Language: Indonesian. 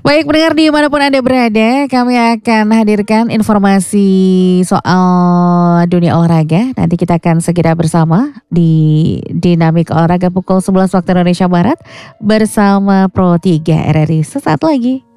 Baik pendengar dimanapun Anda berada, kami akan hadirkan informasi soal dunia olahraga. Nanti kita akan segera bersama di Dinamik Olahraga pukul 11 waktu Indonesia Barat bersama Pro 3 RRI sesaat lagi.